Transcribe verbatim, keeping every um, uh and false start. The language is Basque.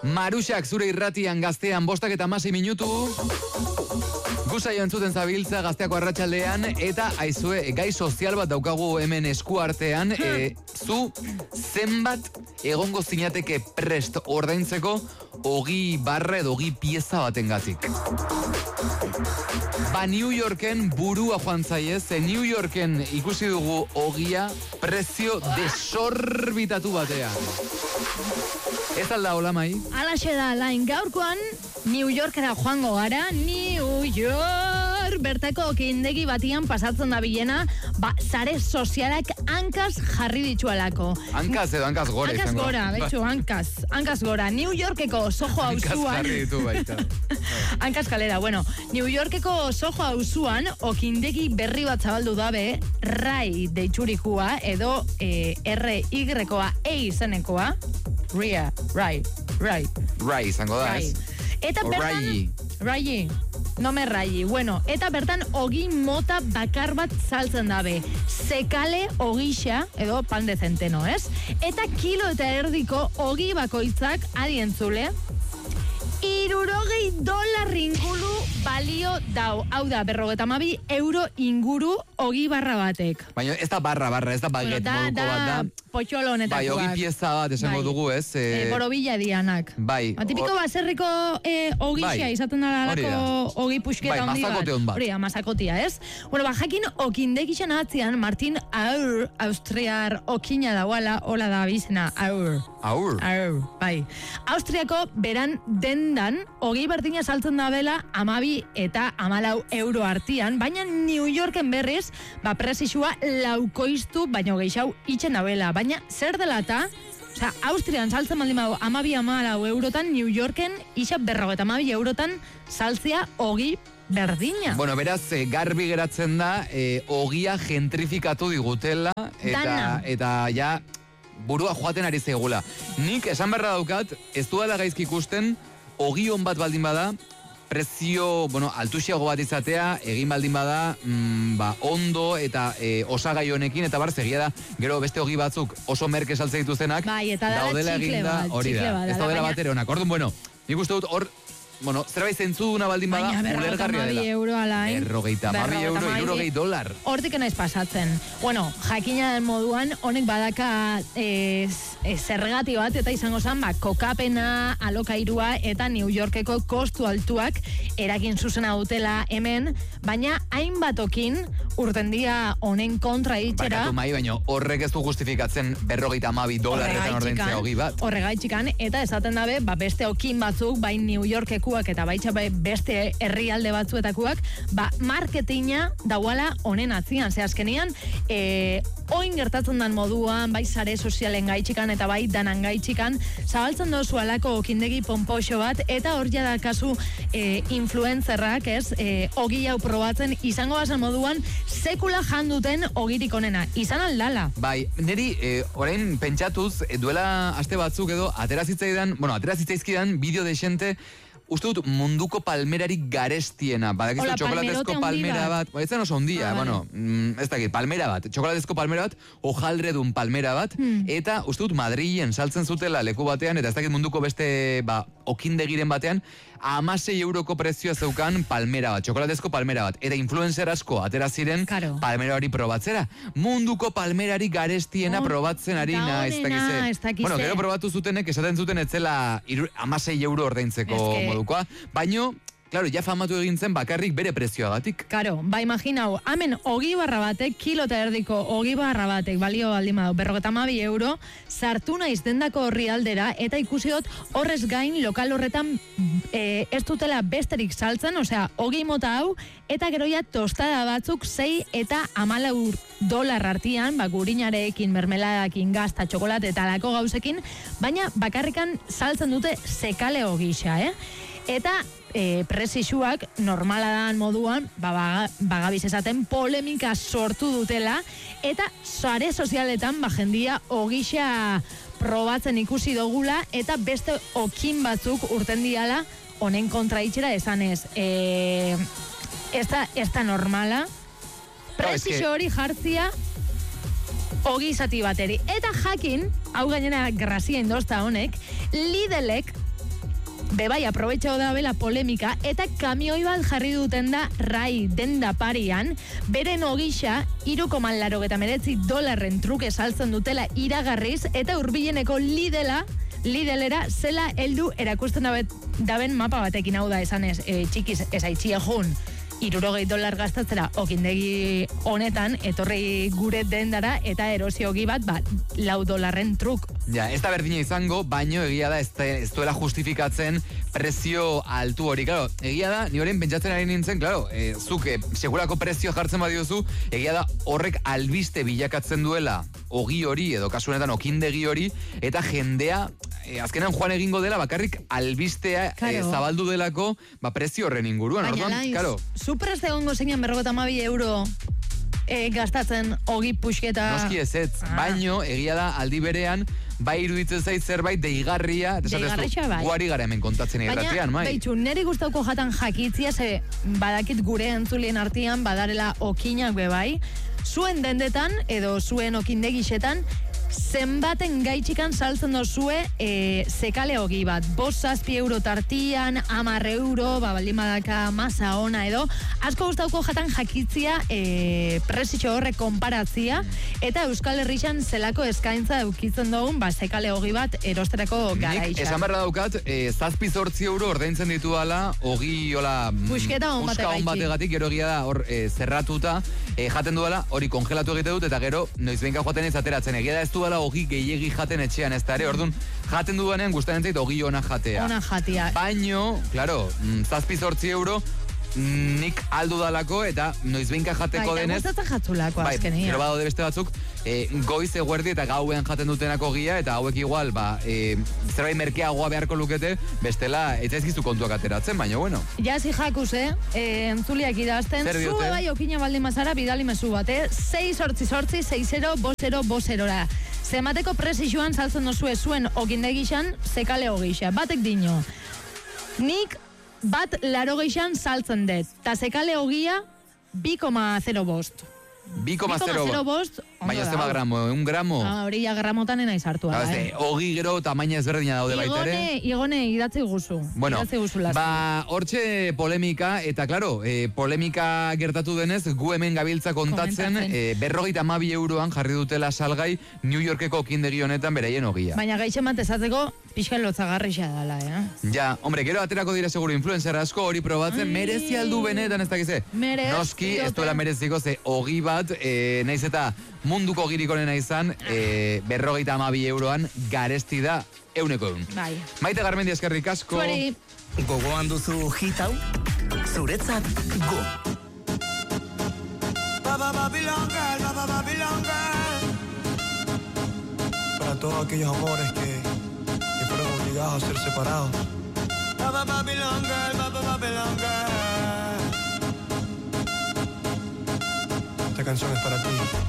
Maruxak zure irratian gaztean bostak eta amasei minutu. Gusaio entzuten zabiltza gazteako arratsaldean eta aizue gai sozial bat daukagu hemen eskuartean. E, zu zenbat egongo zinateke prest ordaintzeko ogi barra edo ogi pieza batengatik. Ba, New Yorken burua joan zaiez, ze New Yorken ikusi dugu ogia prezio desorbitatu batean. Ez alda hola, Mai? Alaxe da, lain gaurkoan New Yorkera joango gara, New York! Bertako okindegi batian pasatzen da bilena, ba, zare sozialak hankaz jarri ditualako. Hankaz edo hankaz gora hankaz izango. Gora, betxu, hankaz, hankaz gora. New Yorkeko Soho auzuan... Hankaz jarri ditu baita. Hankaz kalera, bueno, New Yorkeko Soho auzuan okindegi berri bat zabaldu dabe, Rai deitsurikoa, edo eh, R-Y-koa E izenekoa, Ria, Rai, Rai. Rai izango da, ez? Eta o bertan... Rai. Rai. No me rayi. Bueno, eta bertan ogi mota bakar bat saltzen dabe. Sekale ogixa, edo pan de centeno, ez? Eta kilo eta erdiko ogi bakoitzak, adientzule, irurogei dolar inguru balio dau. Hau da, berrogeta mabi euro inguru ogi barra batek. Baina ez da barra, barra, ez da baguet bueno, moduko da, bat da. Potxolo honetakoak. Bai, ogi pieza bat esango bai. dugu, ez? E, E, borobila dianak. Bai. Ba, tipiko o... baserriko e, ogixa, bai. izaten dalako ogi puxketa bai, hondi bat. mazakote hon bat. Hori, mazakotia, ez? Bueno, ba, jakin okindegixan atzian, Martin Aur, austriar okina dauala, hola da bizena, Aur. Aur. Aur, bai. Austriako beran dendan, ogi berdina saltzen da bela, amabi eta amalau euro artian, baina New Yorken berriz, ba, prezisua laukoiztu, baino gehiago itxen da bela. Baina, zer dela eta, osea, Austrian saltzen baldin badu amabi amalau eurotan, New Yorken isa berrogeita amabi eurotan saltzea ogi berdina. Bueno, beraz, e, garbi geratzen da, e, ogia gentrifikatu digutela, eta, Dana. eta ja, burua joaten ari zegula. Nik esan berra daukat, ez duela gaizki ikusten, ogi hon bat baldin bada, prezio, bueno, altuxiago bat izatea, egin baldin bada, mm, ba, ondo eta e, osagai honekin, eta bar, segia da, gero beste ogi batzuk oso merke saltze dituztenak, bai, eta dala daudela txikle eginda, bat, hori txikle da, bat, ez dala, daudela baina- bat ere honak. Orduan, bueno, nik uste dut hor, bueno, zerbait zentzuduna baldin bada, Baina berrogeita ulergarria hamabi dela. euro alain. Berrogeita hamabi euro, hirurogei dolar. Hortik naiz pasatzen. Bueno, jakina den moduan, honek badaka e, e, zergati bat, eta izango zen, ba, kokapena, alokairua, eta New Yorkeko kostu altuak eragin zuzena dutela hemen, baina hainbatokin urtendia honen kontra itxera. Barkatu mai, baina horrek ez du justifikatzen berrogeita hamabi dolarretan ordaintzea ogi bat. Horregaitxikan, eta esaten dabe, ba, beste okin batzuk, bai New Yorkekuak eta baitxa bai beste herrialde batzuetakuak, ba, marketinga dauala honen atzian. Ze azkenian, e, oin gertatzen dan moduan, bai sare sozialen gaitxikan eta bai danan gaitxikan, zabaltzen dozu alako okindegi pompoxo bat, eta hor jada kasu e, influencerrak, ez, e, ogi hau probatzen, izango bazen moduan, sekula janduten ogirik onena. Izan aldala. Bai, niri, e, orain pentsatuz, e, duela aste batzuk edo, aterazitzaidan, bueno, aterazitzaidan bideo de xente, uste dut munduko palmerarik garestiena. Badakizu, txokolatezko palmera bat. Ba, ez zen oso ondia, ah, bueno, mm, ez dakit, palmera bat. Txokolatezko palmera bat, hojaldredun palmera bat, hmm. eta uste dut Madrilen saltzen zutela leku batean, eta ez dakit munduko beste, ba, okindegiren batean, amasei euroko prezioa zeukan palmera bat, txokolatezko palmera bat. Eta influencer asko atera ziren claro. palmera hori probatzera. Munduko palmerari garestiena oh, probatzen ari na, ez dakize. Bueno, gero probatu zutenek, esaten zuten etzela amasei euro ordaintzeko modukoa, baino, claro, ja famatu egin zen bakarrik bere prezioagatik. Karo, ba imaginau, hemen ogi barra batek, kilo eta erdiko ogi barra batek, balio baldin badu, berrogeta hamabi euro, sartu naiz dendako horri aldera, eta ikusi dut horrez gain lokal horretan e, ez dutela besterik saltzen, osea, ogi mota hau, eta gero ja tostada batzuk sei eta amalau dolar artian, ba, gurinarekin, mermeladakin, gazta, txokolate eta alako gauzekin, baina bakarrikan saltzen dute sekale ogixa, eh? Eta e, prezisuak normala dan moduan, ba, baga, bagabiz esaten polemika sortu dutela, eta sare sozialetan ba, jendia ogixa probatzen ikusi dogula, eta beste okin batzuk urten diala honen kontra itxera esanez. E, ez da, ez da normala, prezisio hori jartzia ogi izati bateri. Eta jakin, hau gainera grazia indozta honek, Lidlek Bebai, aprobetxau da bela polemika, eta kamioi bat jarri duten da rai denda parian, beren ogisa, iru koma laurogeita hemeretzi dolarren truke saltzen dutela iragarriz, eta hurbileneko Lidela, Lidelera zela heldu erakusten dabet, daben mapa batekin, hau da esanez, e, txikiz ezaitxie jun, irurogei dolar gastatzera okindegi honetan, etorri gure dendara, eta erosi ogi bat, bat, lau dolarren truk. Ja, ez da berdina izango, baino egia da ez, ez duela justifikatzen prezio altu hori. Claro, egia da, ni horrein pentsatzen ari nintzen, claro, e, zuk e, segurako prezio jartzen badiozu, egia da horrek albiste bilakatzen duela ogi hori, edo kasu honetan okindegi hori, eta jendea, e, azkenan joan egingo dela, bakarrik albistea claro. e, zabaldu delako, ba, prezio horren inguruan. Baina orduan, laiz, claro. Supraz egongo zeinan berrogeta amabi euro e, gastatzen ogi puxketa... Noski ez ez, ah. baino egia da aldi berean, bai iruditzen zait zerbait deigarria, deigarria bai. Guari gara hemen kontatzen irratian, mai. Baina, behitxu, neri gustauko jatan jakitzia, ze badakit gure entzulien artian, badarela okinak be bai, zuen dendetan, edo zuen okindegixetan, zenbaten gaitxikan saltzen dozue e, zekale hogi bat. Bost zazpi euro tartian, amar euro, baldin badaka masa ona edo. Asko gustauko jatan jakitzia e, presitxo horrek konparatzia, eta Euskal Herrixan zelako eskaintza eukitzen dugun, ba, zekale hogi bat erosterako garaitxa. Nik esan berra daukat, e, zazpi zortzi euro ordaintzen dituala, hogi, hola... Pusketa hon bate gaitxik. bategatik, gero egia da, hor e, zerratuta, e, jaten duela, hori kongelatu egite dut, eta gero, noiz benka joaten ez ateratzen, egia da ez duela hogi gehiegi jaten etxean ez da ere, orduan, jaten dudanean guztaren zait hogi ona jatea. Ona jatea. Baino, claro, zazpi zortzi euro, nik aldu dalako, eta noizbeinka jateko bai, denez... Bai, gustatzen jatzulako bai, azkenia. Gero badaude beste batzuk, e, goiz eguerdi eta gauen jaten dutenako gia, eta hauek igual, ba, e, zerbait merkeagoa beharko lukete, bestela, ez ezkizu kontuak ateratzen, baina bueno. Jasi jakuz, eh? E, entzuliak idazten, zu bai okina baldin mazara, bidali mezu bat, eh? sei sortzi sortzi, sei zero, bosero, boserora. Zemateko presixuan saltzen dozue zuen okindegixan, zekale hogixa. Batek dino. Nik bat laro geixan saltzen dut. Ta zekale hogia, bi koma zero bost. bi koma zero bost. Baina zema gramo, un gramo. Ah, hori ja gramotan ena izartua da, eh? Ogi gero tamaina ezberdina daude baita ere. Igone, igone, idatzi guzu. Bueno, idatzi guzu lasu. Ba, hortxe polemika, eta klaro, eh, polemika gertatu denez, gu hemen gabiltza kontatzen, eh, berrogeita amabi euroan jarri dutela salgai New Yorkeko okindegi honetan beraien ogia. Baina gaitxe bat ezateko, pixkan lotzagarrixa dala, eh? Ja, hombre, gero aterako dira seguro influencer asko hori probatzen, merezi aldu benetan ez dakize. Merez. Noski, ez duela mereziko, ze ogi bat, eh, naiz eta munduko girikonena izan, e, berrogeita amabi euroan garesti da euneko eun. Bai. Maite Garmendi eskerrik asko. Zuari. Gogoan duzu hit hau? Zuretzat go. Baba Babylon girl, Baba Babylon girl. Para todos aquellos amores que, que fueron obligados a ser separados. Baba Babylon girl, Baba Babylon girl. Esta canción es para ti.